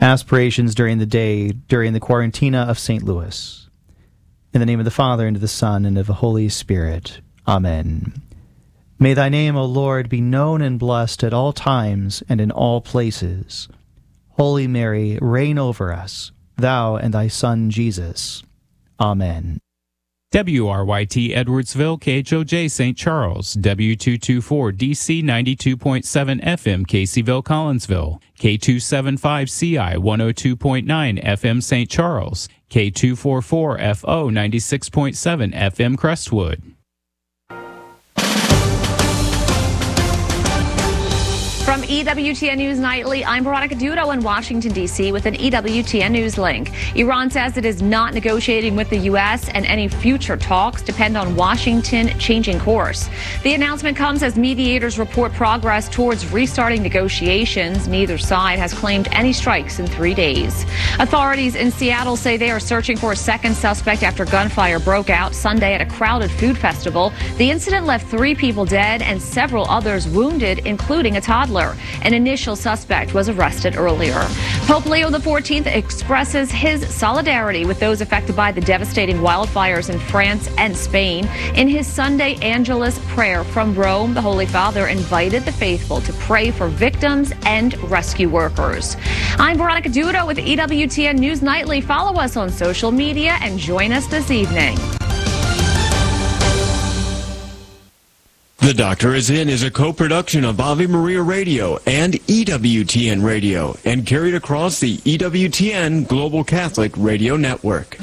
Aspirations during the day, during the Quarantina of St. Louis. In the name of the Father, and of the Son, and of the Holy Spirit. Amen. May thy name, O Lord, be known and blessed at all times and in all places. Holy Mary, reign over us, thou and thy Son Jesus. Amen. WRYT Edwardsville, KHOJ St. Charles, W224 DC 92.7 FM Caseyville, Collinsville, K275CI 102.9 FM St. Charles, K244 FO 96.7 FM Crestwood. From EWTN News Nightly, I'm Veronica Dudo in Washington, D.C. with an EWTN News link. Iran says it is not negotiating with the U.S. and any future talks depend on Washington changing course. The announcement comes as mediators report progress towards restarting negotiations. Neither side has claimed any strikes in 3 days. Authorities in Seattle say they are searching for a second suspect after gunfire broke out Sunday at a crowded food festival. The incident left 3 people dead and several others wounded, including a toddler. An initial suspect was arrested earlier. Pope Leo XIV expresses his solidarity with those affected by the devastating wildfires in France and Spain. In his Sunday Angelus prayer from Rome, the Holy Father invited the faithful to pray for victims and rescue workers. I'm Veronica Dudo with EWTN News Nightly. Follow us on social media and join us this evening. The Doctor Is In is a co-production of Ave Maria Radio and EWTN Radio and carried across the EWTN Global Catholic Radio Network.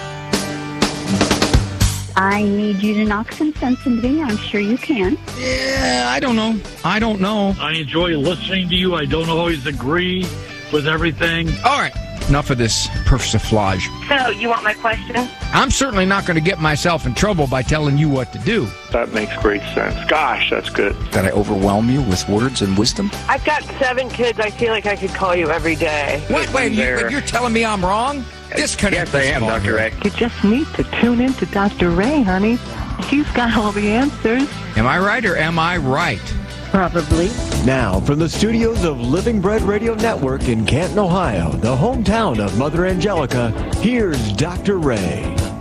I need you to knock some sense into me. I'm sure you can. Yeah, I don't know. I enjoy listening to you. I don't always agree with everything. All right, enough of this persiflage. So, you want my question? I'm certainly not going to get myself in trouble by telling you what to do. That makes great sense. Gosh, that's good. Did I overwhelm you with words and wisdom? I've got 7 kids. I feel like I could call you every day. Wait, you're telling me I'm wrong? Disconnect. Yes, I am, Dr. Ray. You just need to tune in to Dr. Ray, honey. She's got all the answers. Am I right or am I right? Probably. Now, from the studios of Living Bread Radio Network in Canton, Ohio, the hometown of Mother Angelica, here's Dr. Ray.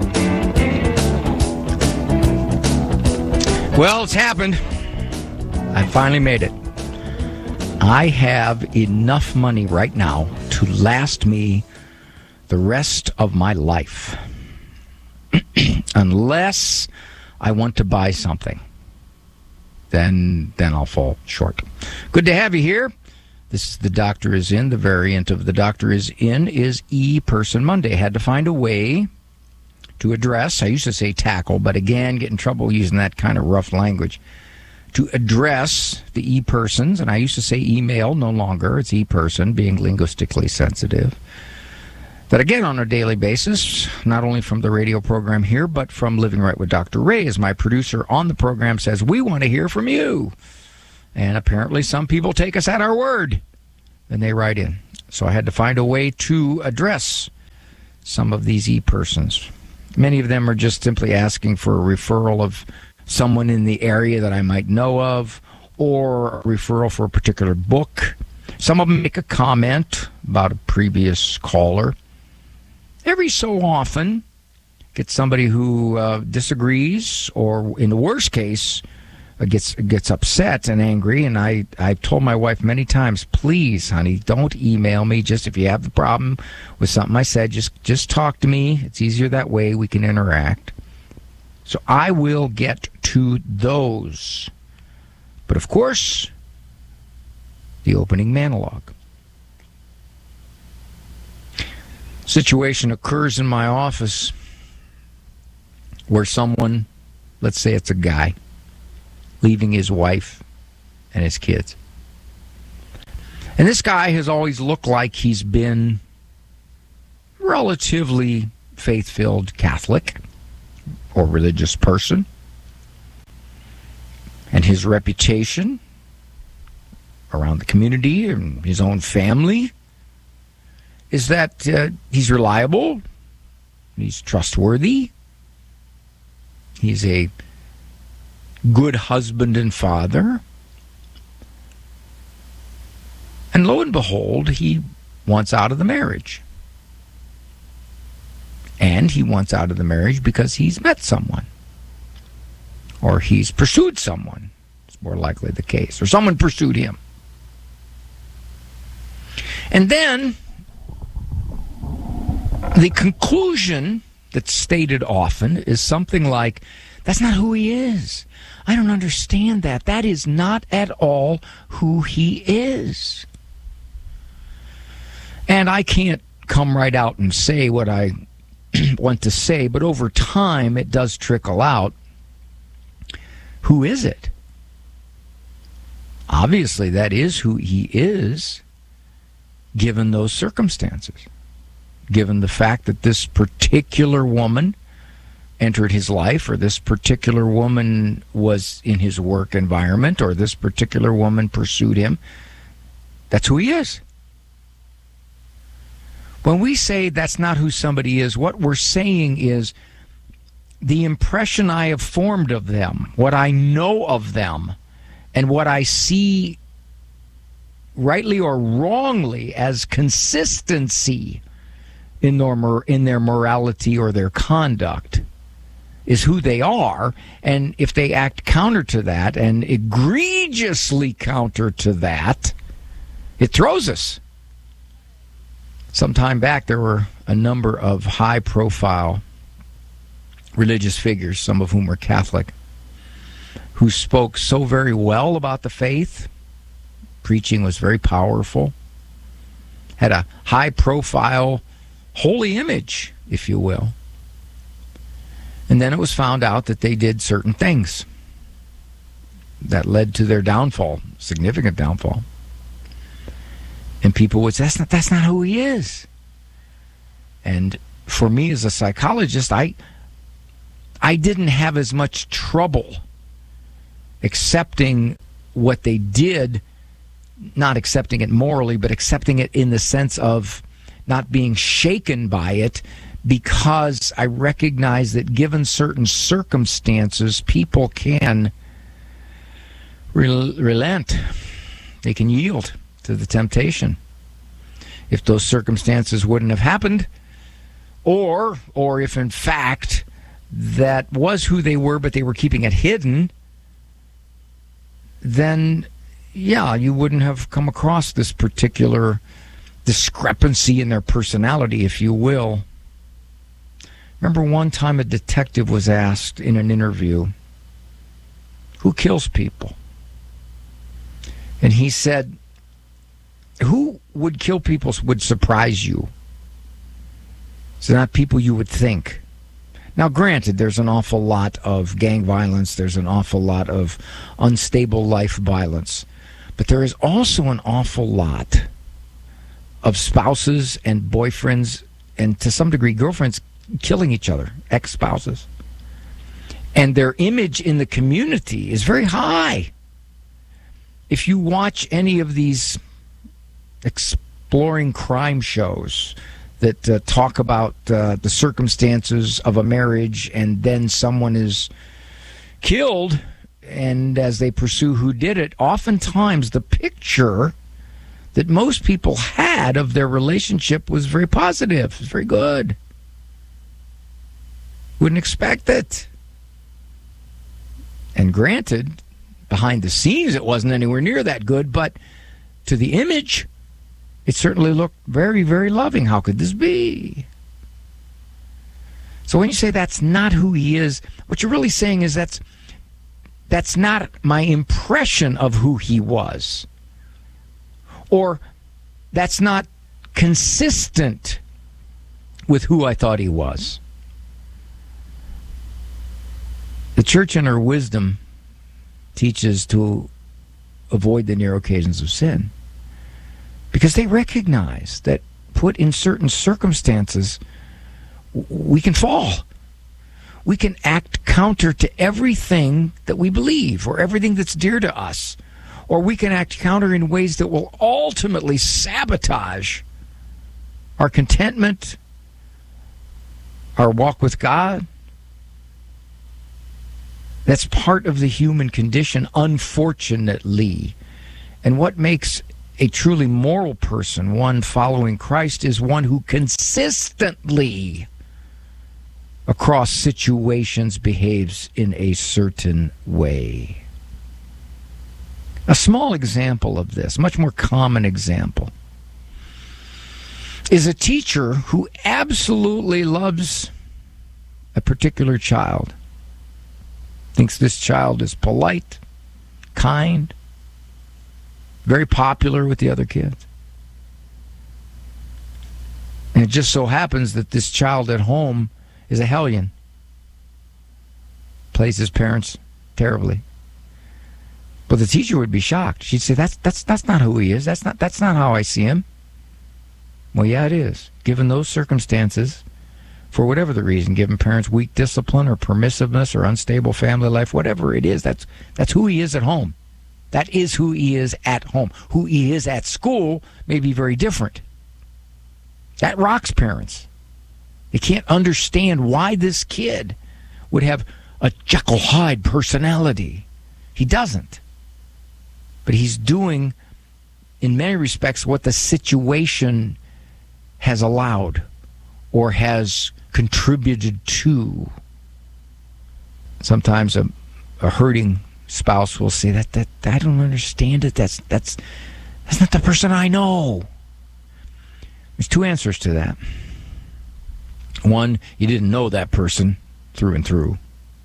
Well, it's happened. I finally made it. I have enough money right now to last me the rest of my life. Unless I want to buy something. Then I'll fall short. Good to have you here. This is The Doctor Is In. The variant of The Doctor Is In is E-Person Monday. I had to find a way to address, I used to say tackle, but again, get in trouble using that kind of rough language, to address the E-Persons, and I used to say email, no longer. It's E-Person, being linguistically sensitive. That again, on a daily basis, not only from the radio program here, but from Living Right with Dr. Ray, as my producer on the program says, we want to hear from you. And apparently some people take us at our word, and they write in. So I had to find a way to address some of these E-Persons. Many of them are just simply asking for a referral of someone in the area that I might know of, or a referral for a particular book. Some of them make a comment about a previous caller. Every so often, get somebody who disagrees, or in the worst case, gets upset and angry. And I've told my wife many times, please, honey, don't email me. Just if you have the problem with something I said, just talk to me. It's easier that way. We can interact. So I will get to those. But of course, the opening monologue. Situation occurs in my office where someone, let's say it's a guy, leaving his wife and his kids. And this guy has always looked like he's been relatively faith-filled Catholic or religious person. And his reputation around the community and his own family is that he's reliable, he's trustworthy, he's a good husband and father. And lo and behold, he wants out of the marriage. And he wants out of the marriage because he's met someone. Or he's pursued someone. It's more likely the case. Or someone pursued him. And then the conclusion that's stated often is something like, that's not who he is. I don't understand that. That is not at all who he is. And I can't come right out and say what I want to say, but over time it does trickle out. Who is it? Obviously, that is who he is, given those circumstances. Given the fact that this particular woman entered his life, or this particular woman was in his work environment, or this particular woman pursued him, that's who he is. When we say that's not who somebody is, what we're saying is the impression I have formed of them, what I know of them, and what I see rightly or wrongly as consistency in their morality or their conduct is who they are. And if they act counter to that, and egregiously counter to that, it throws us. Some time back, there were a number of high-profile religious figures, some of whom were Catholic, who spoke so very well about the faith. Preaching was very powerful. Had a high-profile, holy image, if you will. And then it was found out that they did certain things that led to their downfall, significant downfall. And people would say, that's not who he is. And for me as a psychologist, I didn't have as much trouble accepting what they did, not accepting it morally, but accepting it in the sense of not being shaken by it, because I recognize that given certain circumstances, people can relent. They can yield to the temptation. If those circumstances wouldn't have happened, or if in fact that was who they were, but they were keeping it hidden, then yeah, you wouldn't have come across this particular discrepancy in their personality, if you will. Remember one time a detective was asked in an interview, who kills people? And he said, who would kill people would surprise you. It's not people you would think. Now, granted, there's an awful lot of gang violence. There's an awful lot of unstable life violence. But there is also an awful lot of spouses and boyfriends, and to some degree girlfriends, killing each other, ex-spouses. And their image in the community is very high. If you watch any of these exploring crime shows that talk about the circumstances of a marriage, and then someone is killed, and as they pursue who did it, oftentimes the picture that most people had of their relationship was very positive, was very good. Wouldn't expect it. And granted, behind the scenes it wasn't anywhere near that good, but to the image, it certainly looked very, very loving. How could this be? So when you say that's not who he is, what you're really saying is that's not my impression of who he was. Or that's not consistent with who I thought he was. The church in her wisdom teaches to avoid the near occasions of sin, because they recognize that put in certain circumstances, we can fall. We can act counter to everything that we believe or everything that's dear to us. Or we can act counter in ways that will ultimately sabotage our contentment, our walk with God. That's part of the human condition, unfortunately. And what makes A truly moral person, one following Christ, is one who consistently, across situations, behaves in a certain way. A small example of this, much more common example, is a teacher who absolutely loves a particular child, thinks this child is polite, kind, very popular with the other kids. And it just so happens that this child at home is a hellion. Plays his parents terribly. But the teacher would be shocked. She'd say, that's not who he is. That's not how I see him. Well, yeah, it is. Given those circumstances, for whatever the reason, given parents' weak discipline or permissiveness or unstable family life, whatever it is, that's who he is at home. That is who he is at home. Who he is at school may be very different. That rocks parents. They can't understand why this kid would have a Jekyll Hyde personality. He doesn't. But he's doing, in many respects, what the situation has allowed or has contributed to. Sometimes a hurting spouse will say that I don't understand it. That's not the person I know. There's two answers to that. One, you didn't know that person through and through.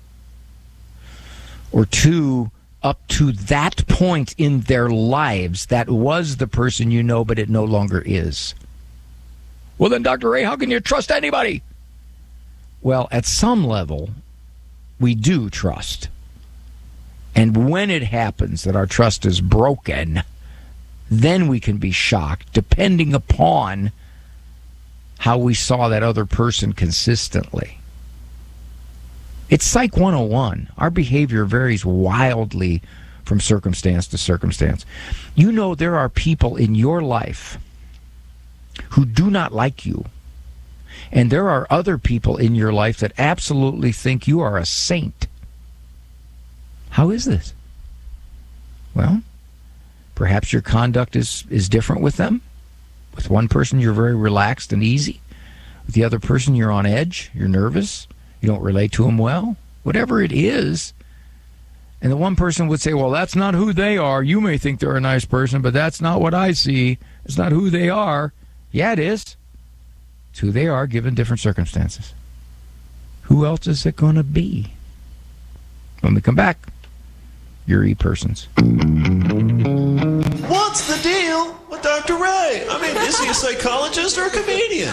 Or two, up to that point in their lives, that was the person you know, but it no longer is. Well, then, Dr. Ray, how can you trust anybody? Well, at some level, we do trust. And when it happens that our trust is broken, then we can be shocked, depending upon how we saw that other person consistently. It's Psych 101. Our behavior varies wildly from circumstance to circumstance. You know, there are people in your life who do not like you. And there are other people in your life that absolutely think you are a saint. How is this? Well, perhaps your conduct is different with them. With one person, you're very relaxed and easy. With the other person, you're on edge, you're nervous, you don't relate to them well. Whatever it is. And the one person would say, well, that's not who they are. You may think they're a nice person, but that's not what I see. It's not who they are. Yeah, it is. It's who they are given different circumstances. Who else is it going to be? When we come back, your E-persons. What's the deal with Dr. Ray? I mean, is he a psychologist or a comedian?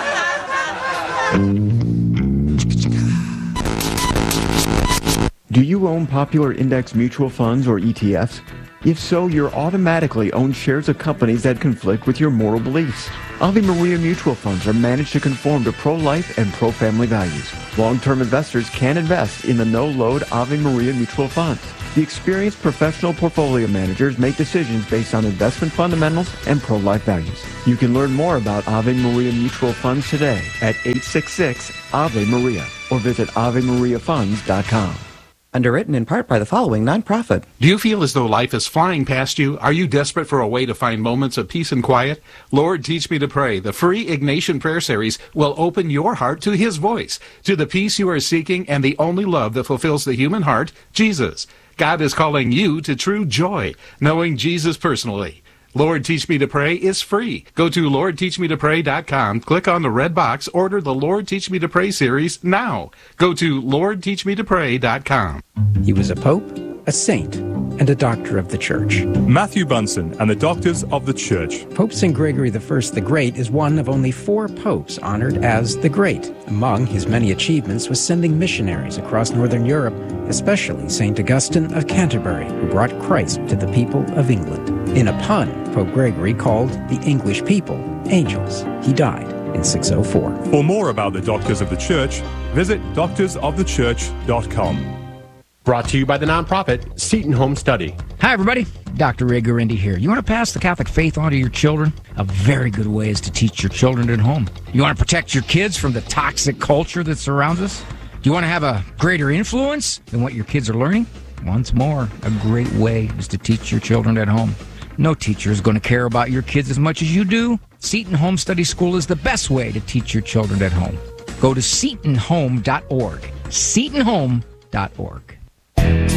Do you own popular index mutual funds or ETFs? If so, you're automatically own shares of companies that conflict with your moral beliefs. Ave Maria mutual funds are managed to conform to pro-life and pro-family values. Long-term investors can invest in the no-load Ave Maria mutual funds. The experienced professional portfolio managers make decisions based on investment fundamentals and pro-life values. You can learn more about Ave Maria mutual funds today at 866-AVE-MARIA or visit AveMariaFunds.com. Underwritten in part by the following nonprofit. Do you feel as though life is flying past you? Are you desperate for a way to find moments of peace and quiet? Lord, Teach Me to Pray, the free Ignatian prayer series, will open your heart to His voice, to the peace you are seeking and the only love that fulfills the human heart, Jesus. God is calling you to true joy, knowing Jesus personally. Lord, Teach Me to Pray is free. Go to LordTeachMeToPray.com, click on the red box, order the Lord Teach Me to Pray series now. Go to LordTeachMeToPray.com. He was a pope, a saint, and a doctor of the church. Matthew Bunson and the Doctors of the Church. Pope St. Gregory I the Great is one of only 4 popes honored as the Great. Among his many achievements was sending missionaries across Northern Europe, especially St. Augustine of Canterbury, who brought Christ to the people of England. In a pun, Pope Gregory called the English people angels. He died in 604. For more about the Doctors of the Church, visit doctorsofthechurch.com. Brought to you by the nonprofit Seton Home Study. Hi, everybody. Dr. Ray Guarendi here. You want to pass the Catholic faith on to your children? A very good way is to teach your children at home. You want to protect your kids from the toxic culture that surrounds us? Do you want to have a greater influence than what your kids are learning? Once more, a great way is to teach your children at home. No teacher is going to care about your kids as much as you do. Seton Home Study School is the best way to teach your children at home. Go to SetonHome.org. SetonHome.org.